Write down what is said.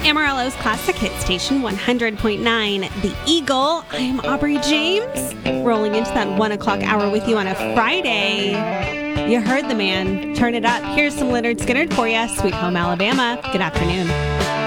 Amarillo's Classic Hit Station 100.9, The Eagle. I'm Aubrey James, rolling into that 1 o'clock hour with you on a Friday. You heard the man. Turn it up. Here's some Lynyrd Skynyrd for you. Sweet Home Alabama. Good afternoon.